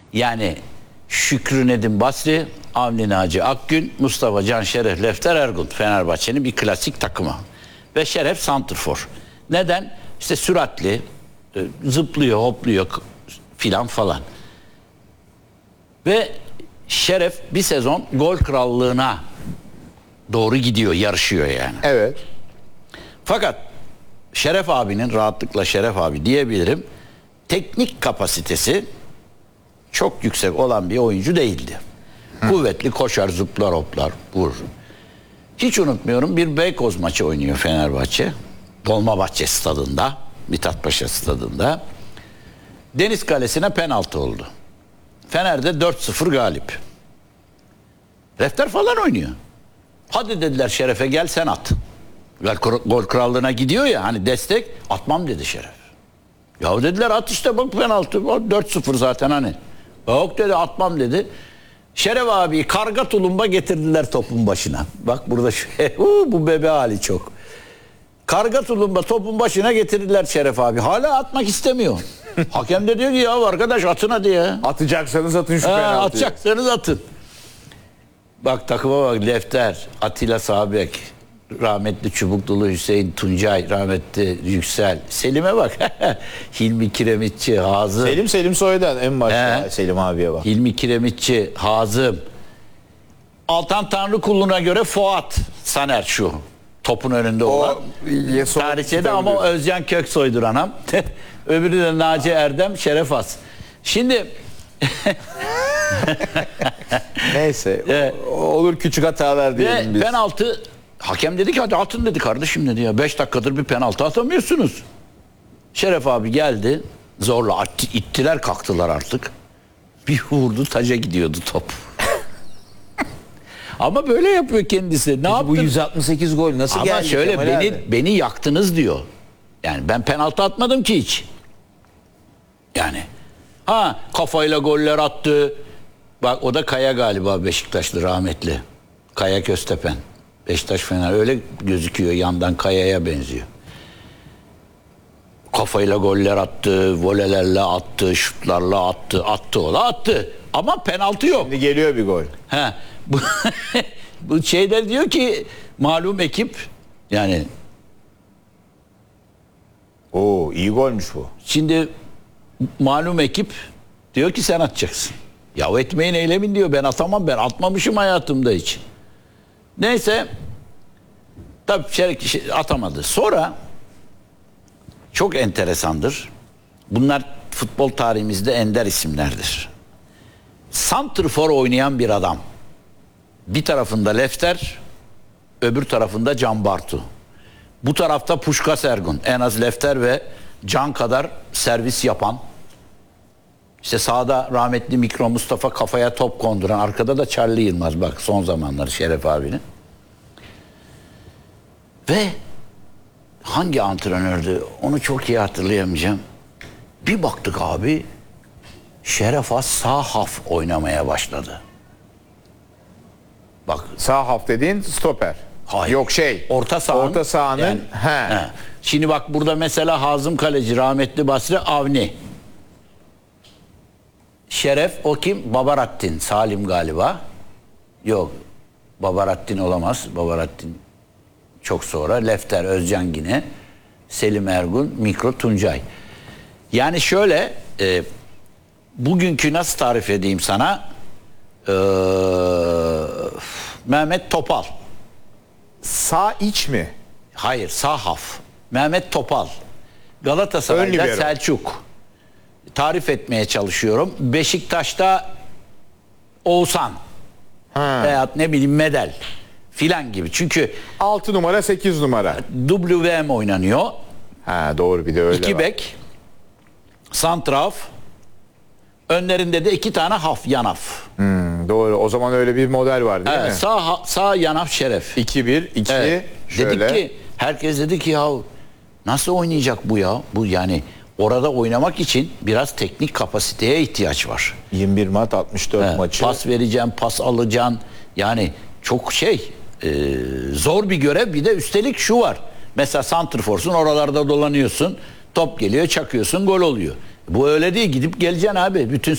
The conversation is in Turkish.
Yani Şükrü Nedim Basri, Avni Naci Akgün, Mustafa Can Şeref, Lefter Ergun. Fenerbahçe'nin bir klasik takımı. Ve Şeref santrfor. Neden? İşte süratli, zıplıyor, hopluyor filan falan. Ve Şeref bir sezon gol krallığına doğru gidiyor, yarışıyor yani. Evet. Fakat Şeref abinin, rahatlıkla Şeref abi diyebilirim, teknik kapasitesi çok yüksek olan bir oyuncu değildi. Kuvvetli, koşar, zıplar, hoplar, vurur. Hiç unutmuyorum, bir Beykoz maçı oynuyor Fenerbahçe. Dolmabahçe stadında, Mithatpaşa stadında. Deniz Kalesi'ne penaltı oldu. Fener'de 4-0 galip. Lefter falan oynuyor. Hadi dediler Şeref'e, gel sen at. Gol krallığına gidiyor ya, hani destek, atmam dedi Şeref. Ya dediler at işte, bak penaltı 4-0 zaten hani. Yok dedi, atmam dedi. Şeref abi karga tulumba getirdiler topun başına. Bak burada bu bebe hali çok. Karga tulumba topun başına getirdiler Şeref abi. Hala atmak istemiyor. Hakem de diyor ki ya arkadaş atın hadi ya. Atacaksanız atın şu penaltıyı. Atacaksanız atın. Bak takıma bak: Lefter, Atilla Sağbek, rahmetli Çubuklulu Hüseyin Tuncay, rahmetli Yüksel. Selim'e bak. Hilmi Kiremitçi, Hazım. Selim Soy'dan en başta Selim abiye bak. Hilmi Kiremitçi, Hazım. Altan Tanrıkulu'na göre Fuat Saner şu. Topun önünde olan. Tarihçede ama Özcan Köksoy'dur anam. Öbürü de Naci Erdem, Şeref As. Şimdi neyse. Olur küçük hatalar diyelim biz. Penaltı, hakem dedi ki hadi atın dedi kardeşim dedi ya. 5 dakikadır bir penaltı atamıyorsunuz. Şeref abi geldi. Zorla ittiler kalktılar artık. Bir vurdu, taca gidiyordu top. Ama böyle yapıyor kendisi. Ne yaptın? Bu 168 gol nasıl geldi? Ama şöyle beni yaktınız diyor. Yani ben penaltı atmadım ki hiç. Yani kafayla goller attı. Bak o da Kaya galiba, Beşiktaşlı rahmetli. Kaya Köstepen. Beşiktaş Fener öyle gözüküyor, yandan Kaya'ya benziyor. Kafayla goller attı, volelerle attı, şutlarla attı o da attı. Ama penaltı yok. Şimdi geliyor bir gol. Bu şeyler diyor ki malum ekip, yani iyi golmüş bu. şimdi malum ekip diyor ki sen atacaksın. Ya etmeyin eylemin diyor, ben atamam, ben atmamışım hayatımda hiç. Neyse tabii atamadı. Sonra çok enteresandır. Bunlar futbol tarihimizde ender isimlerdir. Santrfor oynayan bir adam. Bir tarafında Lefter, öbür tarafında Can Bartu. Bu tarafta Puşkas Ergun. En az Lefter ve Can kadar servis yapan. İşte sağda rahmetli Mikro Mustafa, kafaya top konduran. Arkada da Charlie Yılmaz, bak son zamanları Şeref abinin. Ve hangi antrenördü onu çok iyi hatırlayamayacağım. Bir baktık abi, Şeref Az sağ haf oynamaya başladı. Bak. Sağ haf dediğin stoper. Hayır. Yok orta sahanın. Yani, Şimdi bak burada mesela Hazım kaleci, rahmetli Basri Avni. Şeref o kim? Babarattin Salim galiba. Yok. Babarattin olamaz. Babarattin çok sonra. Lefter Özcan yine. Selim Ergun, Mikro Tuncay. Yani şöyle bugünkü nasıl tarif edeyim sana? Mehmet Topal. Sağ iç mi? Hayır, sağ haf. Mehmet Topal. Galatasaray'da Selçuk. Tarif etmeye çalışıyorum. Beşiktaş'ta Oğuzhan. Veyahut ne bileyim Medel filan gibi. Çünkü 6 numara 8 numara. WM oynanıyor. Doğru, bir de öyle 2 bek. Santraf. Önlerinde de 2 tane haf, yanaf. Doğru. O zaman öyle bir model var değil mi? Sağ yanaf Şeref. 2-1-2 şöyle. Dedik ki, herkes dedi ki ya nasıl oynayacak bu ya? Bu yani orada oynamak için biraz teknik kapasiteye ihtiyaç var. 21 Mart 64 maçı. Pas vereceğim, pas alacağım. Yani çok zor bir görev. Bir de üstelik şu var. Mesela santrforsun, oralarda dolanıyorsun. Top geliyor, çakıyorsun, gol oluyor. Bu öyle değil. Gidip geleceksin abi. Bütün